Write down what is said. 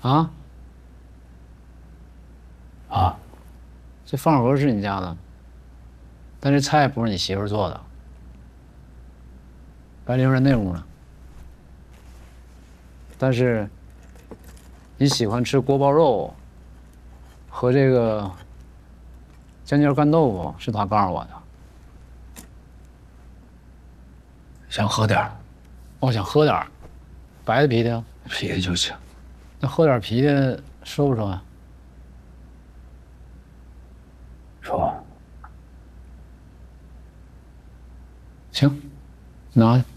啊， 啊， 这饭盒是你家的，但这菜不是你媳妇儿做的。白灵在那屋呢，但是你喜欢吃锅包肉和这个尖椒干豆腐，是他告诉我的。 想喝点儿， 我想喝点儿白的啤的， 啤的就行。 那喝点啤的说不说呀？ 说， 行，拿去。